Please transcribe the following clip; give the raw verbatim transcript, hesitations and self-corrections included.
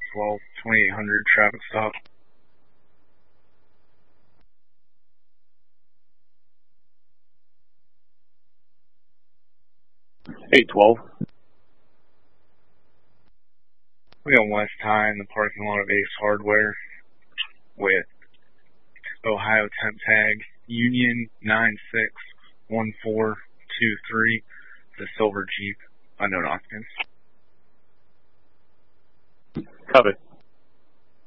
twelve, twenty-eight hundred traffic stop. eight twelve. We on West High in the parking lot of Ace Hardware with Ohio temp tag Union nine six one four two three. The silver Jeep, unknown occupants. Copy.